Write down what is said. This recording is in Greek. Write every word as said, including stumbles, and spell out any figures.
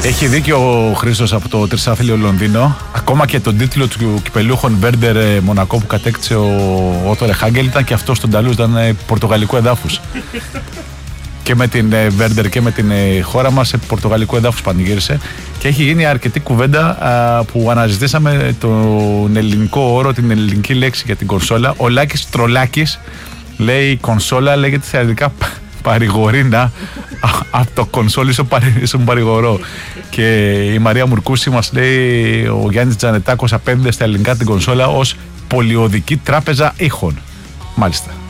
Έχει δίκιο ο Χρήστος από το τρισάθλιο Λονδίνο. Ακόμα και τον τίτλο του κυπελούχων Βέρντερ Μονακό που κατέκτησε ο Ότο Ρεχάγκελ ήταν και αυτό στον Ταλούς, ήταν πορτογαλικού εδάφους. Και με την Βέρντερ και με την χώρα μας σε πορτογαλικού εδάφους πανηγύρισε. Και έχει γίνει αρκετή κουβέντα α, που αναζητήσαμε τον ελληνικό όρο, την ελληνική λέξη για την κονσόλα. Ο Λάκης Τρολάκης λέει η κονσόλα λέγεται στα ελληνικά παρηγορίνα από το κονσόλι στον παρηγορό. Και η Μαρία Μουρκούση μας λέει ο Γιάννης Τζανετάκος απέναντι στα ελληνικά την κονσόλα ως πολιοδική τράπεζα ήχων. Μάλιστα.